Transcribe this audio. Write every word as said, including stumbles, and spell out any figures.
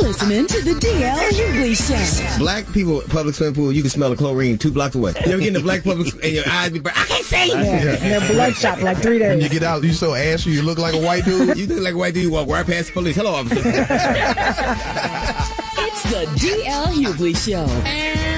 listening to the D L Hughley Show. Black people, public swimming pool, you can smell the chlorine two blocks away. You ever get in the black public and your eyes be burnt? I can't see. Yeah, yeah. And they're bloodshot for like three days. When you get out, you so ashy, you look like a white dude. You look like a white dude, you walk right past the police. Hello, officer. It's the D L Hughley Show.